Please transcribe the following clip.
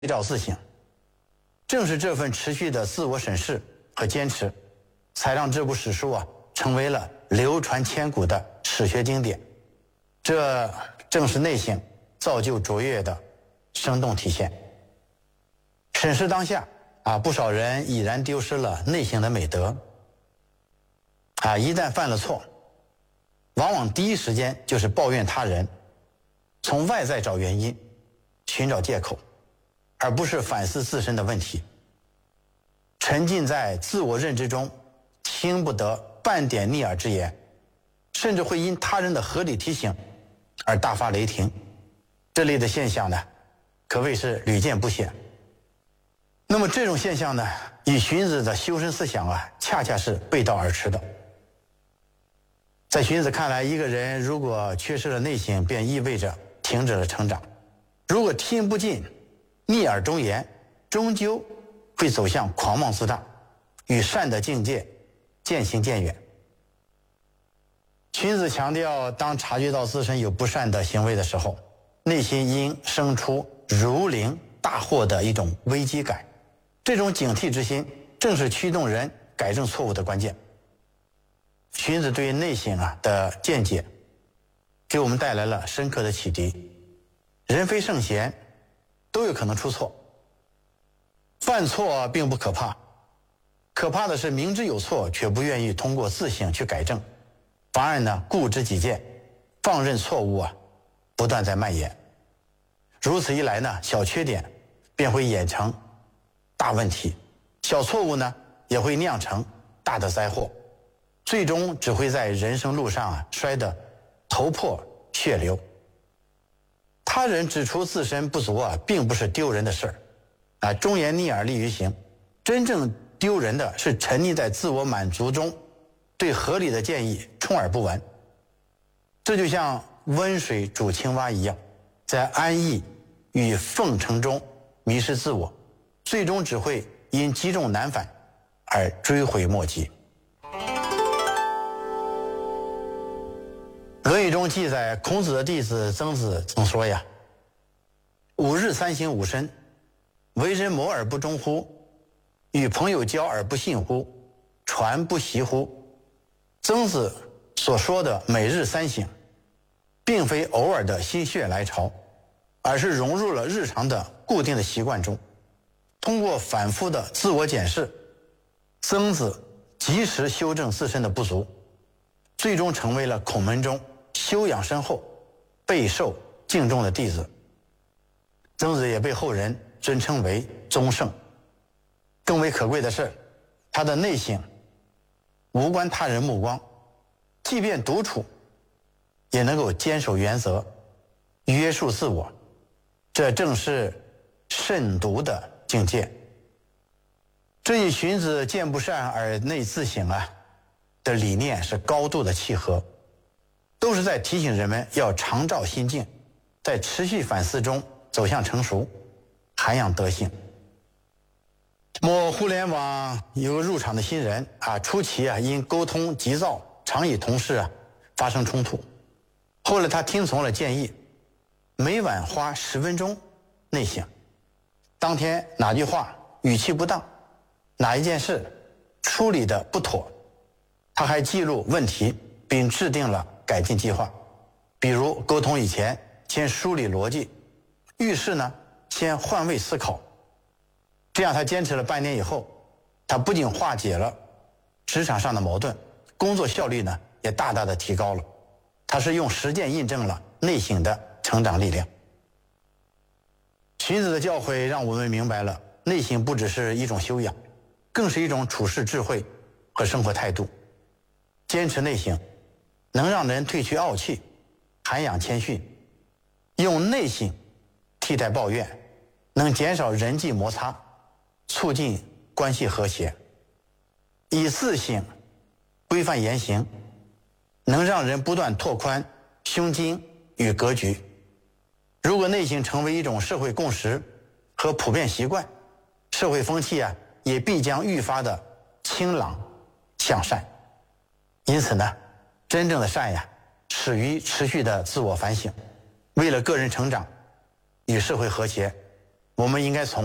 照自省。正是这份持续的自我审视和坚持，才让这部史书成为了流传千古的史学经典。这正是内省造就卓越的生动体现。审视当下不少人已然丢失了内省的美德。一旦犯了错，往往第一时间就是抱怨他人，从外在找原因，寻找借口，而不是反思自身的问题。沉浸在自我认知中，听不得半点逆耳之言，甚至会因他人的合理提醒而大发雷霆。这类的现象呢，可谓是屡见不鲜。那么这种现象呢，与荀子的修身思想恰恰是背道而驰的。在荀子看来，一个人如果缺失了内省，便意味着停止了成长。如果听不进逆耳忠言，终究会走向狂妄自大，与善的境界渐行渐远。荀子强调，当察觉到自身有不善的行为的时候，内心应生出如临大祸的一种危机感。这种警惕之心，正是驱动人改正错误的关键。荀子对内省的见解，给我们带来了深刻的启迪。人非圣贤，都有可能出错。犯错并不可怕，可怕的是明知有错，却不愿意通过自省去改正，反而呢固执己见，放任错误不断在蔓延。如此一来呢，小缺点便会演成大问题，小错误呢也会酿成大的灾祸，最终只会在人生路上摔得头破血流。他人指出自身不足并不是丢人的事儿忠言逆耳利于行。真正丢人的是沉溺在自我满足中，对合理的建议充耳不闻。这就像温水煮青蛙一样，在安逸与奉承中迷失自我，最终只会因积重难返而追悔莫及。《论语》中记载，孔子的弟子曾子曾说呀：“吾日三省吾身，为人谋而不忠乎？与朋友交而不信乎？传不习乎？”曾子所说的每日三省，并非偶尔的心血来潮，而是融入了日常的固定的习惯中。通过反复的自我检视，曾子及时修正自身的不足，最终成为了孔门中修养深厚、备受敬重的弟子。曾子也被后人尊称为宗圣。更为可贵的是，他的内省无关他人目光，即便独处也能够坚守原则，约束自我。这正是慎独的境界。这与荀子见不善而内自省的理念是高度的契合，都是在提醒人们要常照心境，在持续反思中走向成熟，涵养德性。某互联网有个入场的新人初期因沟通急躁，常与同事发生冲突。后来他听从了建议，每晚花10分钟内省，当天哪句话语气不当，哪一件事处理的不妥，他还记录问题，并制定了改进计划。比如沟通以前先梳理逻辑，遇事呢先换位思考。这样他坚持了半年以后，他不仅化解了职场上的矛盾，工作效率呢也大大的提高了。他是用实践印证了内省的成长力量。荀子的教诲让我们明白了，内省不只是一种修养，更是一种处世智慧和生活态度。坚持内省，能让人褪去傲气，涵养谦逊；用内省替代抱怨，能减少人际摩擦，促进关系和谐；以自省规范言行，能让人不断拓宽胸襟与格局。如果内省成为一种社会共识和普遍习惯，社会风气也必将愈发的清朗向善。因此呢，真正的善始于持续的自我反省。为了个人成长与社会和谐， 我们应该从